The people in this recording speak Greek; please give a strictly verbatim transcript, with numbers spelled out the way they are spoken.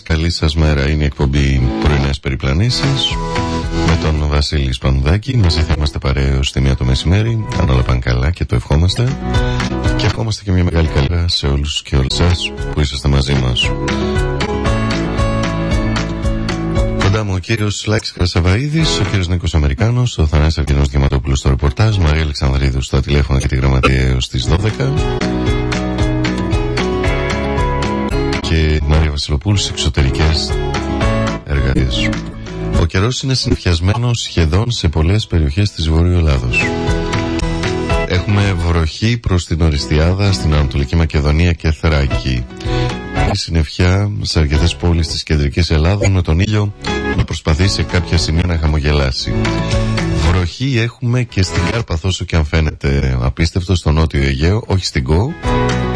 καλή σας μέρα. Είναι η εκπομπή Πρωινές Περιπλανήσεις με τον Βασίλη Σπανουδάκη. Μαζί θα είμαστε παρέως στη μία το μεσημέρι. Αν όλα πάνε καλά, και το ευχόμαστε. Και ευχόμαστε και μια μεγάλη καλή σε όλους και όλες σας που είσαστε μαζί μας. Κοντά μου ο κύριος Λάκης Κρασαβαΐδης, ο κύριος Νίκος Αμερικάνος, ο Θανάσης Αργενός Διαματόπουλος στο ρεπορτάζ, Μαρία Αλεξανδρίδου στα τηλέφωνα και τη γραμματεία έως τις δώδεκα. Και Μαρία Βασιλοπούλου στις εξωτερικές εργασίες. Ο καιρός είναι συννεφιασμένος σχεδόν σε πολλές περιοχές της Βορείου Ελλάδος. Έχουμε βροχή προς την Οριστιάδα, στην Ανατολική Μακεδονία και Θράκη. Η συννεφιά σε αρκετές πόλεις της κεντρικής Ελλάδας, με τον ήλιο να προσπαθεί σε κάποια σημεία να χαμογελάσει. Βροχή έχουμε και στην Κάρπαθο, όσο και αν φαίνεται απίστευτο, στο νότιο Αιγαίο, όχι στην Κο,